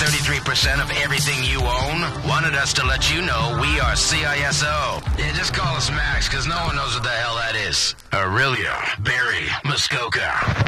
33% of everything you own? Wanted us to let you know we are CISO. Yeah, just call us Max, because no one knows what the hell that is. Aurelia, Barry, Muskoka.